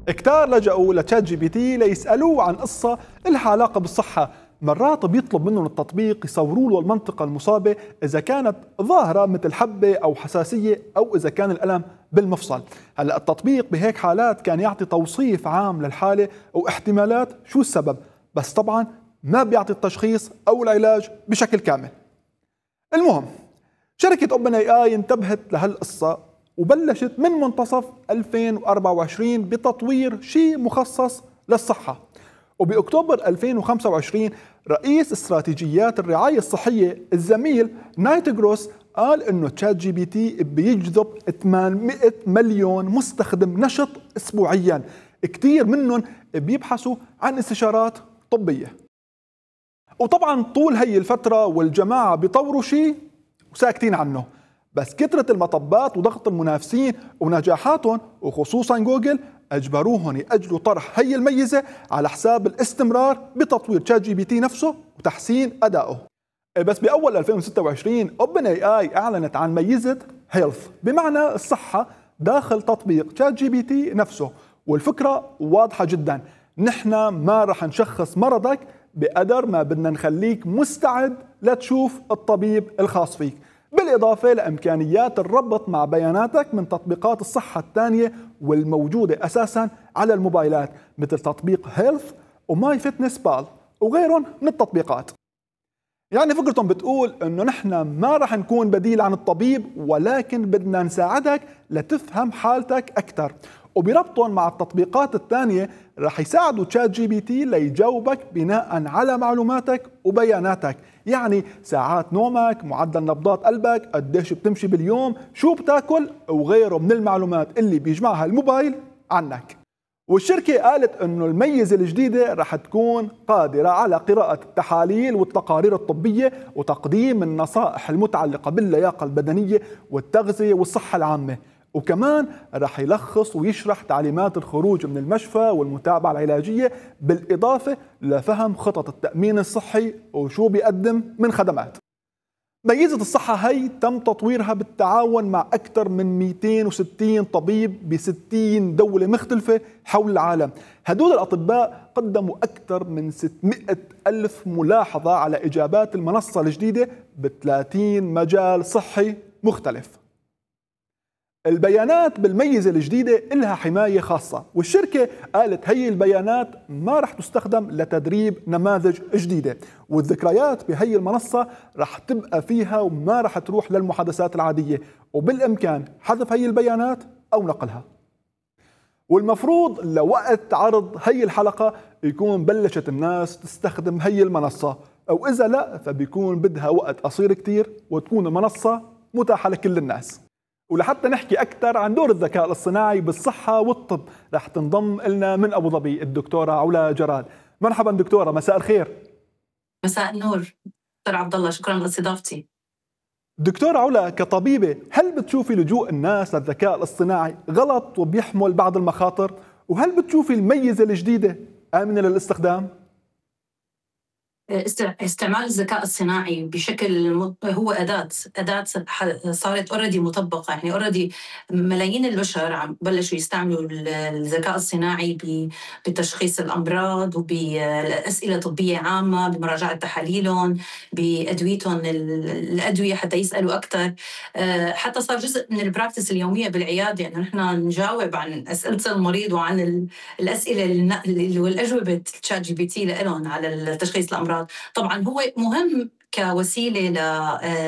كتار لجأوا لتشات جي بي تي ليسألوه عن قصة إلها علاقة بالصحة. مرات بيطلب منهم التطبيق يصوروا له المنطقة المصابة إذا كانت ظاهرة مثل حبة أو حساسية أو إذا كان الألم بالمفصل. هلأ التطبيق بهيك حالات كان يعطي توصيف عام للحالة واحتمالات شو السبب، بس طبعا ما بيعطي التشخيص أو العلاج بشكل كامل. المهم شركة اوبن اي اي انتبهت لهالقصة وبلشت من منتصف 2024 بتطوير شيء مخصص للصحة. وبأكتوبر 2025 رئيس استراتيجيات الرعاية الصحية الزميل نايتغروس قال إنه تشات جي بي تي بيجذب 800 مليون مستخدم نشط أسبوعياً، كتير منهم بيبحثوا عن استشارات طبية. وطبعاً طول هي الفترة والجماعة بيطوروا شيء وساكتين عنه، بس كثرة المطبات وضغط المنافسين ونجاحاتهم وخصوصا جوجل أجبروهم يأجلوا طرح هي الميزة على حساب الاستمرار بتطوير تشات جي بي تي نفسه وتحسين أدائه. بس بأول 2026 اوبن اي اي أعلنت عن ميزة هيلث بمعنى الصحة داخل تطبيق تشات جي بي تي نفسه. والفكرة واضحة جدا، نحن ما رح نشخص مرضك بقدر ما بدنا نخليك مستعد لتشوف الطبيب الخاص فيك، بالإضافة لإمكانيات الربط مع بياناتك من تطبيقات الصحة الثانية والموجودة أساساً على الموبايلات مثل تطبيق هيلث وماي فيتنس بال وغيرهم من التطبيقات. يعني فكرتهم بتقول إنه نحن ما رح نكون بديل عن الطبيب، ولكن بدنا نساعدك لتفهم حالتك أكثر. وبربطهم مع التطبيقات الثانية رح يساعدوا تشات جي بي تي ليجاوبك بناء على معلوماتك وبياناتك، يعني ساعات نومك، معدل نبضات قلبك، قديش بتمشي باليوم، شو بتاكل وغيره من المعلومات اللي بيجمعها الموبايل عنك. والشركة قالت انه الميزة الجديدة رح تكون قادرة على قراءة التحاليل والتقارير الطبية وتقديم النصائح المتعلقة باللياقة البدنية والتغذية والصحة العامة، وكمان رح يلخص ويشرح تعليمات الخروج من المشفى والمتابعة العلاجية، بالإضافة لفهم خطط التأمين الصحي وشو بيقدم من خدمات. ميزة الصحة هي تم تطويرها بالتعاون مع أكثر من 260 طبيب ب60 دولة مختلفة حول العالم. هدول الأطباء قدموا أكثر من 600 ألف ملاحظة على إجابات المنصة الجديدة ب30 مجال صحي مختلف. البيانات بالميزة الجديدة إلها حماية خاصة، والشركة قالت هي البيانات ما رح تستخدم لتدريب نماذج جديدة، والذكريات بهي المنصة رح تبقى فيها وما رح تروح للمحادثات العادية، وبالإمكان حذف هي البيانات أو نقلها. والمفروض لوقت عرض هي الحلقة يكون بلشت الناس تستخدم هي المنصة، أو إذا لا فبيكون بدها وقت قصير كتير وتكون المنصة متاحة لكل الناس. ولحتى نحكي أكثر عن دور الذكاء الاصطناعي بالصحة والطب رح تنضم لنا من أبو ظبي الدكتورة علا جراد. مرحبا دكتورة، مساء الخير. مساء النور دكتور عبد الله، شكرا لاستضافتي. دكتورة علا، كطبيبة هل بتشوفي لجوء الناس للذكاء الاصطناعي غلط وبيحمل بعض المخاطر؟ وهل بتشوفي الميزة الجديدة آمنة للاستخدام؟ استعمال الذكاء الصناعي بشكل هو أداة صارت اوريدي مطبقة، يعني اوريدي ملايين البشر عم بلشوا يستعملوا الذكاء الصناعي بتشخيص الأمراض وبأسئلة طبية عامة، بمراجعة تحاليلهم، بأدويتهم الأدوية حتى يسألوا أكثر. حتى صار جزء من البراكتس اليومية بالعيادة، يعني نحن نجاوب عن أسئلة المريض وعن الأسئلة والأجوبة تشات جي بي تي لهم على تشخيص الأمراض. طبعا هو مهم كوسيلة